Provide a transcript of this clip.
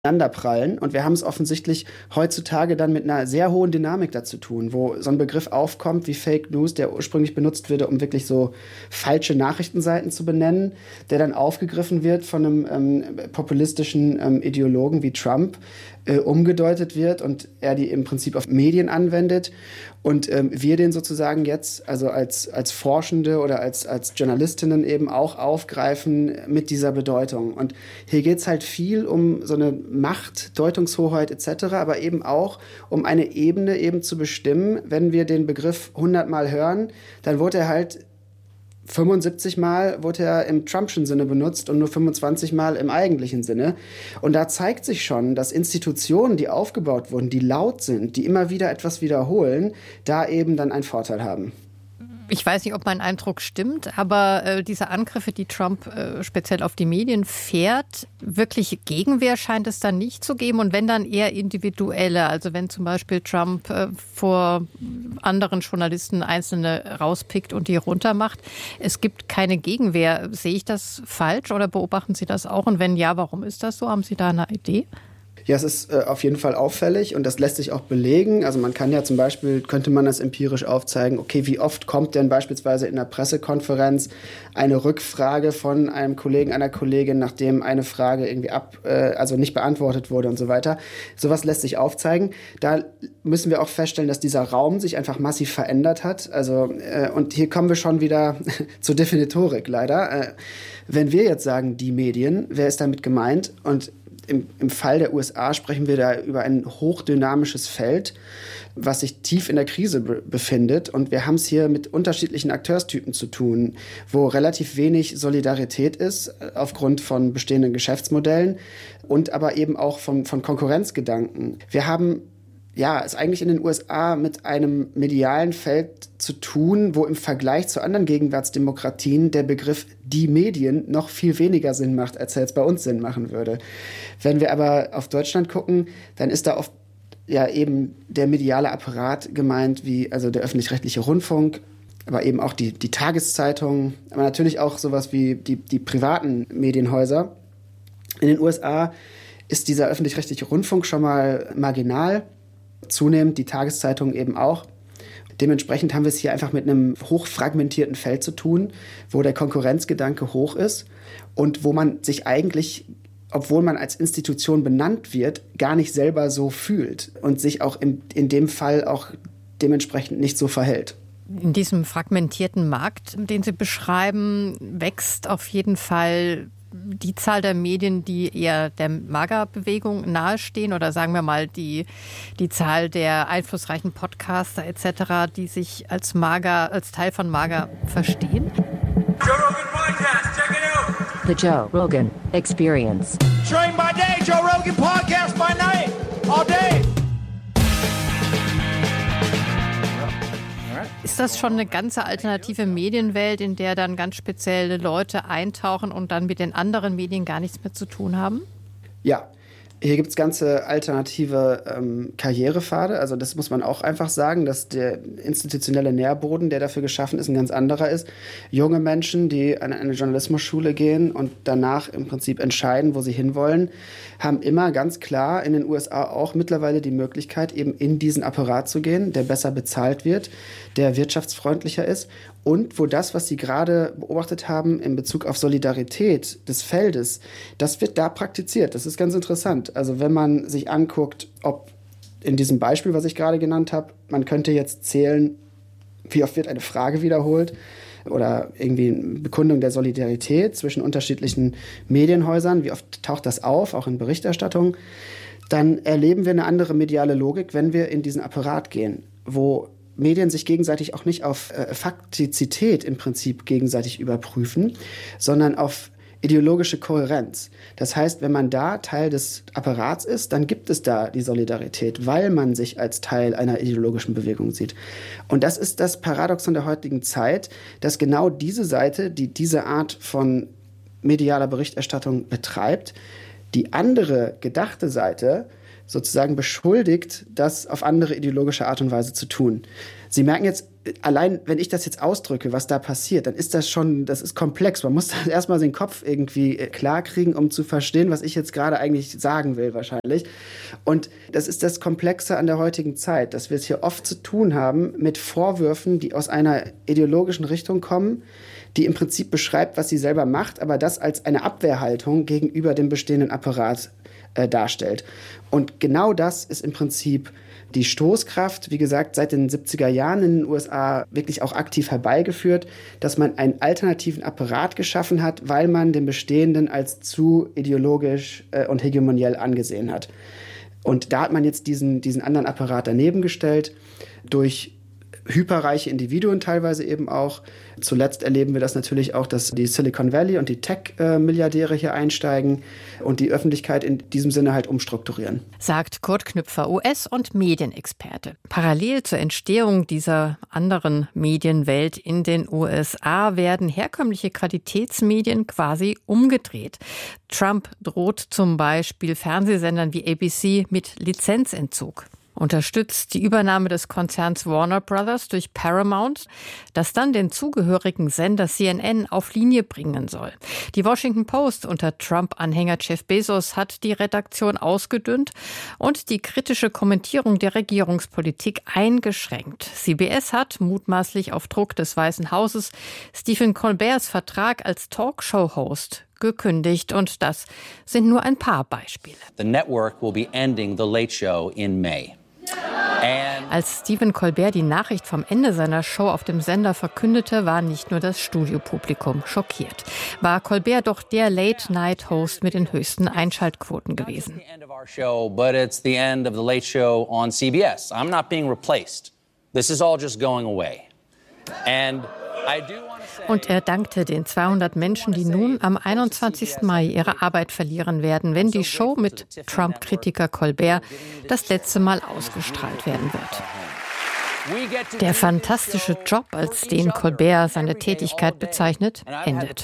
aneinanderprallen. Und wir haben es offensichtlich heutzutage dann mit einer sehr hohen Dynamik dazu tun, wo so ein Begriff aufkommt wie Fake News, der ursprünglich benutzt wurde, um wirklich so falsche Nachrichtenseiten zu benennen, der dann aufgegriffen wird von einem populistischen Ideologen wie Trump, umgedeutet wird und er die im Prinzip auf Medien anwendet und wir den sozusagen jetzt, also als Forschende oder als Journalistinnen eben auch aufgreifen mit dieser Bedeutung. Und hier geht's halt viel um so eine Macht, Deutungshoheit etc., aber eben auch um eine Ebene eben zu bestimmen. Wenn wir den Begriff 100 Mal hören, dann wurde er halt 75 Mal wurde er im Trumpschen Sinne benutzt und nur 25 Mal im eigentlichen Sinne. Und da zeigt sich schon, dass Institutionen, die aufgebaut wurden, die laut sind, die immer wieder etwas wiederholen, da eben dann einen Vorteil haben. Ich weiß nicht, ob mein Eindruck stimmt, aber diese Angriffe, die Trump speziell auf die Medien fährt, wirklich Gegenwehr scheint es dann nicht zu geben und wenn dann eher individuelle, also wenn zum Beispiel Trump vor anderen Journalisten Einzelne rauspickt und die runtermacht. Es gibt keine Gegenwehr. Sehe ich das falsch oder beobachten Sie das auch? Und wenn ja, warum ist das so? Haben Sie da eine Idee? Ja, es ist auf jeden Fall auffällig und das lässt sich auch belegen. Also man kann ja zum Beispiel, könnte man das empirisch aufzeigen, okay, wie oft kommt denn beispielsweise in einer Pressekonferenz eine Rückfrage von einem Kollegen, einer Kollegin, nachdem eine Frage irgendwie also nicht beantwortet wurde und so weiter. Sowas lässt sich aufzeigen. Da müssen wir auch feststellen, dass dieser Raum sich einfach massiv verändert hat. Also, und hier kommen wir schon wieder zur Definitorik leider. Wenn wir jetzt sagen, die Medien, wer ist damit gemeint? Und im Fall der USA sprechen wir da über ein hochdynamisches Feld, was sich tief in der Krise befindet. Und wir haben es hier mit unterschiedlichen Akteurstypen zu tun, wo relativ wenig Solidarität ist aufgrund von bestehenden Geschäftsmodellen und aber eben auch von Konkurrenzgedanken. Wir haben es eigentlich in den USA mit einem medialen Feld zu tun, wo im Vergleich zu anderen Gegenwartsdemokratien der Begriff die Medien noch viel weniger Sinn macht, als er jetzt bei uns Sinn machen würde. Wenn wir aber auf Deutschland gucken, dann ist da oft eben der mediale Apparat gemeint, wie also der öffentlich-rechtliche Rundfunk, aber eben auch die Tageszeitungen, aber natürlich auch sowas wie die privaten Medienhäuser. In den USA ist dieser öffentlich-rechtliche Rundfunk schon mal marginal, zunehmend die Tageszeitungen eben auch. Dementsprechend haben wir es hier einfach mit einem hochfragmentierten Feld zu tun, wo der Konkurrenzgedanke hoch ist und wo man sich eigentlich, obwohl man als Institution benannt wird, gar nicht selber so fühlt und sich auch in dem Fall auch dementsprechend nicht so verhält. In diesem fragmentierten Markt, den Sie beschreiben, wächst auf jeden Fall die Zahl der Medien, die eher der MAGA-Bewegung nahestehen oder sagen wir mal die Zahl der einflussreichen Podcaster etc., die sich als Teil von MAGA verstehen? Joe Rogan Podcast, check it out! The Joe Rogan Experience. Train by day, Joe Rogan Podcast by night, all day! Ist das schon eine ganze alternative Medienwelt, in der dann ganz spezielle Leute eintauchen und dann mit den anderen Medien gar nichts mehr zu tun haben? Ja, hier gibt es ganze alternative Karrierepfade. Also das muss man auch einfach sagen, dass der institutionelle Nährboden, der dafür geschaffen ist, ein ganz anderer ist. Junge Menschen, die an eine Journalismusschule gehen und danach im Prinzip entscheiden, wo sie hinwollen, haben immer ganz klar in den USA auch mittlerweile die Möglichkeit, eben in diesen Apparat zu gehen, der besser bezahlt wird, der wirtschaftsfreundlicher ist und wo das, was Sie gerade beobachtet haben in Bezug auf Solidarität des Feldes, das wird da praktiziert. Das ist ganz interessant. Also wenn man sich anguckt, ob in diesem Beispiel, was ich gerade genannt habe, man könnte jetzt zählen, wie oft wird eine Frage wiederholt oder irgendwie eine Bekundung der Solidarität zwischen unterschiedlichen Medienhäusern, wie oft taucht das auf, auch in Berichterstattung, dann erleben wir eine andere mediale Logik, wenn wir in diesen Apparat gehen, wo Medien sich gegenseitig auch nicht auf Faktizität im Prinzip gegenseitig überprüfen, sondern auf ideologische Kohärenz. Das heißt, wenn man da Teil des Apparats ist, dann gibt es da die Solidarität, weil man sich als Teil einer ideologischen Bewegung sieht. Und das ist das Paradoxon der heutigen Zeit, dass genau diese Seite, die diese Art von medialer Berichterstattung betreibt, die andere gedachte Seite sozusagen beschuldigt, das auf andere ideologische Art und Weise zu tun. Sie merken jetzt, allein wenn ich das jetzt ausdrücke, was da passiert, dann ist das ist komplex. Man muss das erstmal den Kopf irgendwie klar kriegen, um zu verstehen, was ich jetzt gerade eigentlich sagen will wahrscheinlich. Und das ist das Komplexe an der heutigen Zeit, dass wir es hier oft zu tun haben mit Vorwürfen, die aus einer ideologischen Richtung kommen, die im Prinzip beschreibt, was sie selber macht, aber das als eine Abwehrhaltung gegenüber dem bestehenden Apparat darstellt. Und genau das ist im Prinzip die Stoßkraft, wie gesagt, seit den 70er Jahren in den USA wirklich auch aktiv herbeigeführt, dass man einen alternativen Apparat geschaffen hat, weil man den bestehenden als zu ideologisch und hegemoniell angesehen hat. Und da hat man jetzt diesen anderen Apparat daneben gestellt, durch hyperreiche Individuen teilweise eben auch. Zuletzt erleben wir das natürlich auch, dass die Silicon Valley und die Tech-Milliardäre hier einsteigen und die Öffentlichkeit in diesem Sinne halt umstrukturieren. Sagt Kurt Knüpfer, US- und Medienexperte. Parallel zur Entstehung dieser anderen Medienwelt in den USA werden herkömmliche Qualitätsmedien quasi umgedreht. Trump droht zum Beispiel Fernsehsendern wie ABC mit Lizenzentzug. Unterstützt die Übernahme des Konzerns Warner Brothers durch Paramount, das dann den zugehörigen Sender CNN auf Linie bringen soll. Die Washington Post unter Trump-Anhänger Jeff Bezos hat die Redaktion ausgedünnt und die kritische Kommentierung der Regierungspolitik eingeschränkt. CBS hat mutmaßlich auf Druck des Weißen Hauses Stephen Colberts Vertrag als Talkshow-Host gekündigt. Und das sind nur ein paar Beispiele. The network will be ending the Late Show in May. Als Stephen Colbert die Nachricht vom Ende seiner Show auf dem Sender verkündete, war nicht nur das Studiopublikum schockiert. War Colbert doch der Late-Night-Host mit den höchsten Einschaltquoten gewesen. Und er dankte den 200 Menschen, die nun am 21. Mai ihre Arbeit verlieren werden, wenn die Show mit Trump-Kritiker Colbert das letzte Mal ausgestrahlt werden wird. Der fantastische Job, als den Colbert seine Tätigkeit bezeichnet, endet.